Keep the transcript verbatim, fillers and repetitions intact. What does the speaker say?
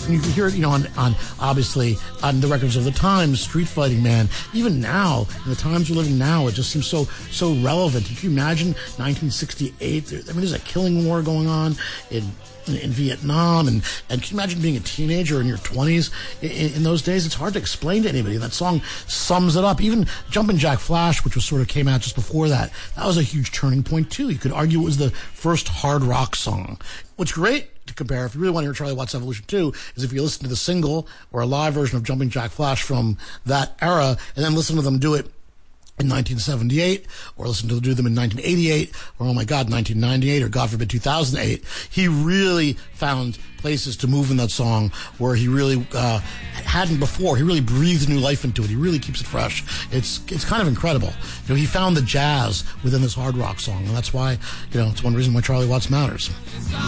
And you can hear it, you know, on, on obviously on the records of the times, Street Fighting Man. Even now, in the times we're living now, it just seems so so relevant. Can you imagine nineteen sixty-eight? I mean, there's a killing war going on in in, in Vietnam, and, and can you imagine being a teenager in your twenties in, in those days? It's hard to explain to anybody. That song sums it up. Even Jumpin' Jack Flash, which was sort of came out just before that, that was a huge turning point too. You could argue it was the first hard rock song. What's great to compare, if you really want to hear Charlie Watts' Evolution two, is if you listen to the single or a live version of Jumpin' Jack Flash from that era, and then listen to them do it in nineteen seventy-eight, or listen to them do them in nineteen eighty-eight, or oh my God, nineteen ninety-eight, or God forbid two thousand eight. He really found places to move in that song where he really uh, hadn't before. He really breathed new life into it. He really keeps it fresh. It's it's kind of incredible. You know, he found the jazz within this hard rock song, and that's why, you know, it's one reason why Charlie Watts matters.